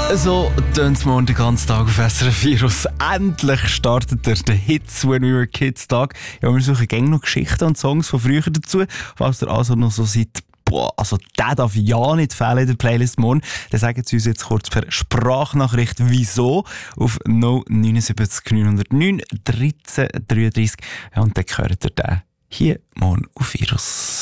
So tönt es morgen den ganzen Tag auf SRF Virus. Endlich startet der Hits When We Were Kids Tag. Ja, wir suchen gerne noch Geschichten und Songs von früher dazu. Falls ihr also noch so seid, also der darf ja nicht fehlen in der Playlist morgen, dann sagen Sie uns jetzt kurz per Sprachnachricht, wieso, auf 079 909 13 33. Ja, und dann hört ihr den hier morgen auf Virus.